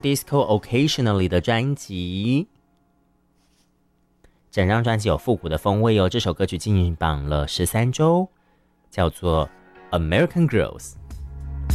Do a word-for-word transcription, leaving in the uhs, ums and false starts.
Disco Occasionally 的专辑，整张专辑有复古的风味哦。这首歌曲进榜了十三周，叫做 American Girls。